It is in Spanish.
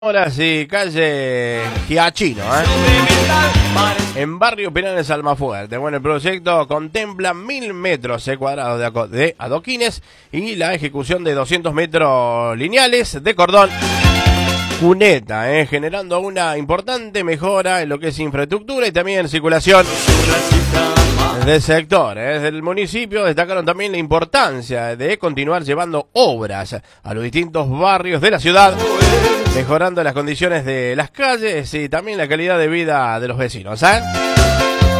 Ahora sí, calle Giachino, en barrio Penales Almafuerte. Bueno, el proyecto contempla 1000 metros cuadrados de adoquines y la ejecución de 200 metros lineales de cordón cuneta, generando una importante mejora en lo que es infraestructura y también circulación del sector. Desde el municipio destacaron también la importancia de continuar llevando obras a los distintos barrios de la ciudad, mejorando las condiciones de las calles y también la calidad de vida de los vecinos.